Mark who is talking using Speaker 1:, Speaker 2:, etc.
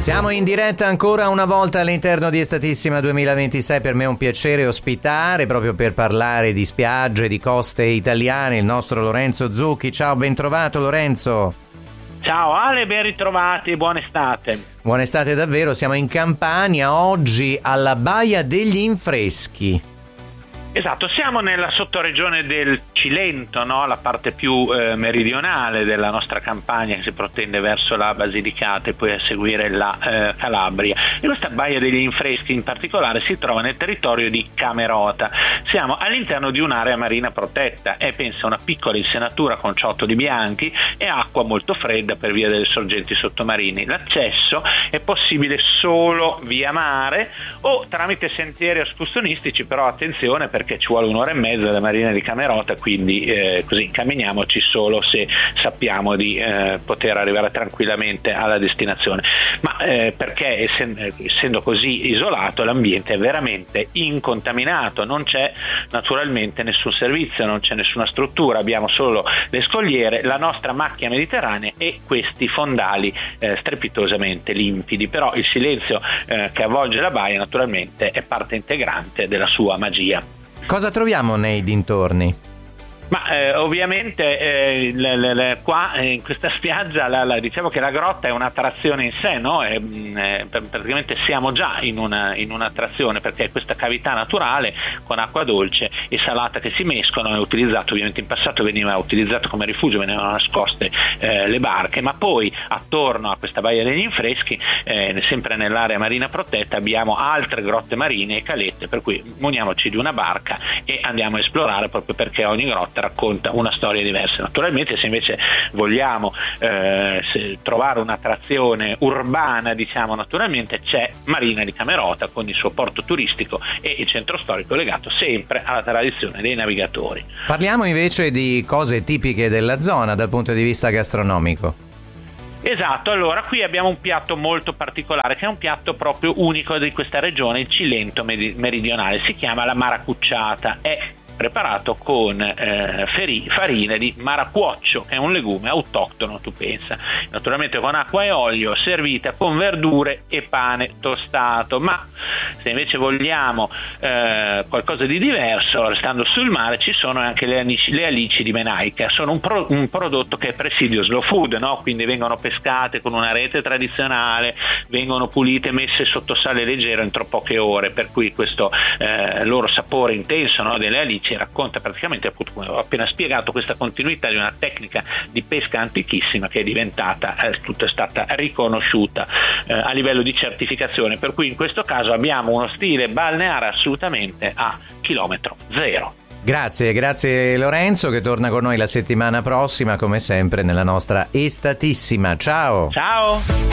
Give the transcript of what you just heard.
Speaker 1: Siamo in diretta ancora una volta all'interno di Estatissima 2026. Per me è un piacere ospitare, proprio per parlare di spiagge, di coste italiane, il nostro Lorenzo Zucchi. Ciao, ben trovato Lorenzo.
Speaker 2: Ciao Ale, ben ritrovati, buona estate.
Speaker 1: Buona estate davvero, siamo in Campania, oggi alla Baia degli Infreschi.
Speaker 2: Esatto, siamo nella sottoregione del Cilento, no? La parte più meridionale della nostra Campania, che si protende verso la Basilicata e poi a seguire la Calabria. E questa Baia degli Infreschi in particolare si trova nel territorio di Camerota. Siamo all'interno di un'area marina protetta, è pensa una piccola insenatura con ciottoli bianchi e acqua molto fredda per via delle sorgenti sottomarini. L'accesso è possibile solo via mare o tramite sentieri escursionistici, però attenzione perché ci vuole un'ora e mezza da Marina di Camerota, quindi così camminiamoci solo se sappiamo di poter arrivare tranquillamente alla destinazione. Ma perché essendo così isolato l'ambiente è veramente incontaminato, non c'è naturalmente nessun servizio, non c'è nessuna struttura, abbiamo solo le scogliere, la nostra macchia mediterranea e questi fondali strepitosamente limpidi, però il silenzio che avvolge la baia naturalmente è parte integrante della sua magia.
Speaker 1: Cosa troviamo nei dintorni?
Speaker 2: Ma ovviamente qua in questa spiaggia diciamo che la grotta è un'attrazione in sé, no? Praticamente siamo già in un'attrazione, perché questa cavità naturale con acqua dolce e salata che si mescolano è utilizzato, ovviamente in passato veniva utilizzato come rifugio, venivano nascoste le barche, ma poi attorno a questa Baia degli Infreschi, sempre nell'area marina protetta, abbiamo altre grotte marine e calette, per cui muniamoci di una barca e andiamo a esplorare, proprio perché ogni grotta racconta una storia diversa. Naturalmente se invece vogliamo trovare un'attrazione urbana, diciamo, naturalmente c'è Marina di Camerota con il suo porto turistico e il centro storico legato sempre alla tradizione dei navigatori.
Speaker 1: Parliamo invece di cose tipiche della zona dal punto di vista gastronomico.
Speaker 2: Esatto, allora qui abbiamo un piatto molto particolare che è un piatto proprio unico di questa regione, il Cilento meridionale, si chiama la maracucciata, è preparato con farina di maracuoccio, che è un legume autoctono, tu pensa, naturalmente con acqua e olio, servita con verdure e pane tostato. Ma se invece vogliamo qualcosa di diverso, restando sul mare, ci sono anche le alici di menaica, sono un prodotto che è presidio slow food, no? Quindi vengono pescate con una rete tradizionale, vengono pulite e messe sotto sale leggero entro poche ore, per cui questo loro sapore intenso, no, delle alici ci racconta praticamente, appunto, come ho appena spiegato, questa continuità di una tecnica di pesca antichissima che è diventata tutta stata riconosciuta a livello di certificazione, per cui in questo caso abbiamo uno stile balneare assolutamente a chilometro zero.
Speaker 1: Grazie Lorenzo, che torna con noi la settimana prossima come sempre nella nostra Estatissima. Ciao.